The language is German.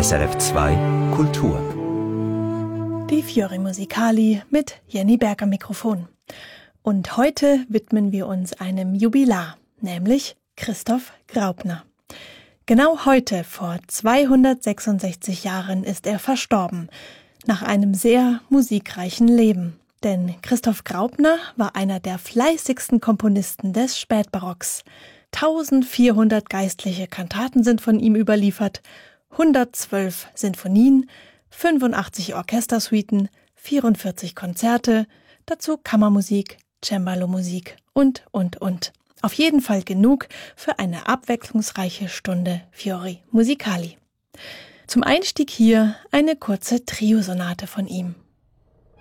SRF 2 Kultur. Die Fiori Musicali mit Jenny Berg am Mikrofon. Und heute widmen wir uns einem Jubilar, nämlich Christoph Graupner. Genau heute, vor 266 Jahren, ist er verstorben, nach einem sehr musikreichen Leben. Denn Christoph Graupner war einer der fleißigsten Komponisten des Spätbarocks. 1400 geistliche Kantaten sind von ihm überliefert, 112 Sinfonien, 85 Orchestersuiten, 44 Konzerte, dazu Kammermusik, Cembalo-Musik und. Auf jeden Fall genug für eine abwechslungsreiche Stunde Fiori Musicali. Zum Einstieg hier eine kurze Triosonate von ihm.